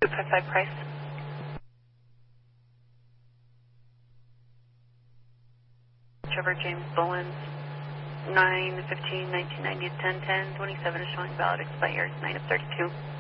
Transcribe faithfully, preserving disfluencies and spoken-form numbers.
two five five price. Trevor James Bowens, nine fifteen nineteen ninety, ten ten, twenty-seven is showing valid, expired, nine of thirty-two.